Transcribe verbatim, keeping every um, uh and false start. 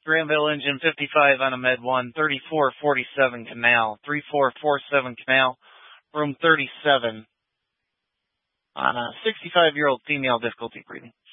Granville engine fifty-five on a Med one, thirty-four forty-seven canal, three four four seven canal, room thirty-seven on a sixty-five-year-old female difficulty breathing.